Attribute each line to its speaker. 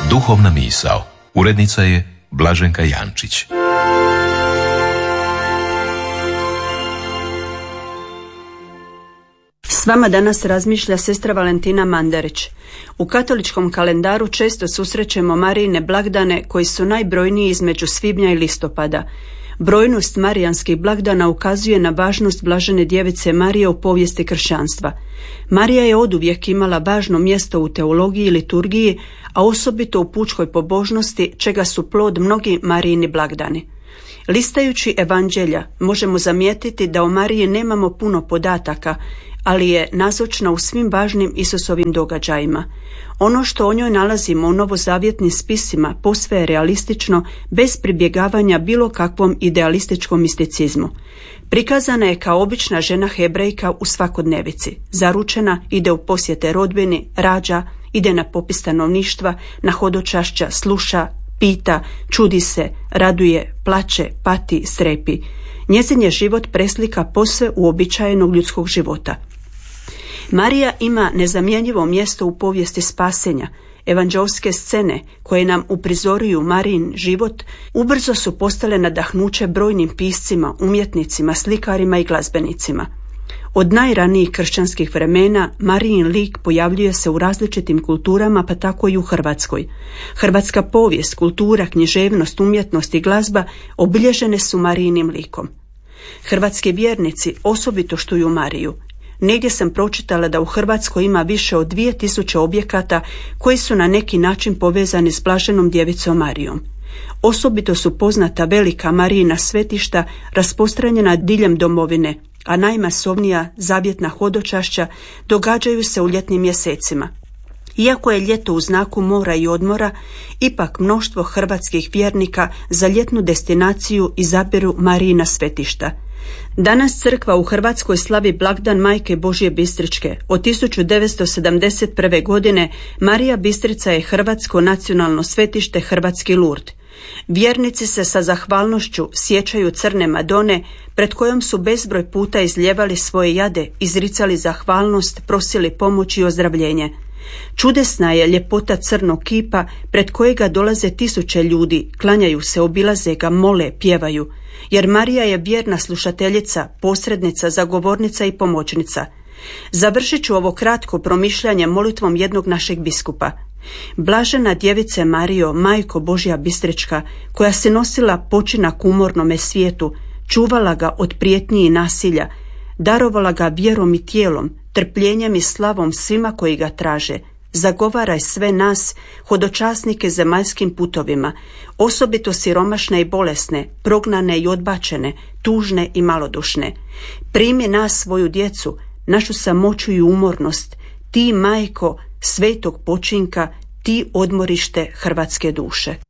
Speaker 1: Duhovna misao. Urednica je Blaženka Jančić.
Speaker 2: S vama danas razmišlja sestra Valentina Mandarić. U katoličkom kalendaru često susrećemo Marijine blagdane koji su najbrojniji između svibnja i listopada. Brojnost marijanskih blagdana ukazuje na važnost blažene djevice Marije u povijesti kršćanstva. Marija je oduvijek imala važno mjesto u teologiji i liturgiji, a osobito u pučkoj pobožnosti, čega su plod mnogi Marijini blagdani. Listajući evanđelja možemo zamijetiti da o Mariji nemamo puno podataka, ali je nazočna u svim važnim Isusovim događajima. Ono što o njoj nalazimo u novozavjetnim spisima posve je realistično, bez pribjegavanja bilo kakvom idealističkom misticizmu. Prikazana je kao obična žena Hebrejka u svakodnevici. Zaručena, ide u posjete rodbini, rađa, ide na popis stanovništva, na hodočašća, sluša, pita, čudi se, raduje, plače, pati, strepi. Njezin je život preslika posve uobičajenog ljudskog života. Marija ima nezamjenjivo mjesto u povijesti spasenja. Evanđeoske scene koje nam uprizoruju Marijin život ubrzo su postale nadahnuće brojnim piscima, umjetnicima, slikarima i glazbenicima. Od najranijih kršćanskih vremena Marijin lik pojavljuje se u različitim kulturama, pa tako i u Hrvatskoj. Hrvatska povijest, kultura, književnost, umjetnost i glazba obilježene su Marijinim likom. Hrvatski vjernici osobito štuju Mariju. Negdje sam pročitala da u Hrvatskoj ima više od 2000 objekata koji su na neki način povezani s blaženom djevicom Marijom. Osobito su poznata velika Marijina svetišta rasprostranjena diljem domovine, a najmasovnija zavjetna hodočašća događaju se u ljetnim mjesecima. Iako je ljeto u znaku mora i odmora, ipak mnoštvo hrvatskih vjernika za ljetnu destinaciju izabiru Marijina svetišta. Danas crkva u Hrvatskoj slavi blagdan Majke Božje Bistričke. Od 1971. godine Marija Bistrica je hrvatsko nacionalno svetište, hrvatski Lurd. Vjernici se sa zahvalnošću sjećaju crne Madone, pred kojom su bezbroj puta izljevali svoje jade, izricali zahvalnost, prosili pomoć i ozdravljenje. Čudesna je ljepota crnog kipa pred kojega dolaze tisuće ljudi, klanjaju se, obilaze ga, mole, pjevaju, jer Marija je vjerna slušateljica, posrednica, zagovornica i pomoćnica. Završit ću ovo kratko promišljanje molitvom jednog našeg biskupa. Blažena djevice Marijo, Majko Božja Bistrička, koja se nosila počinak umornome svijetu, čuvala ga od prijetnji i nasilja, darovala ga vjerom i tijelom, trpljenjem i slavom svima koji ga traže. Zagovaraj sve nas, hodočasnike zemaljskim putovima, osobito siromašne i bolesne, prognane i odbačene, tužne i malodušne. Primi nas, svoju djecu, našu samoću i umornost, ti, Majko, svetog počinka, ti odmorište hrvatske duše.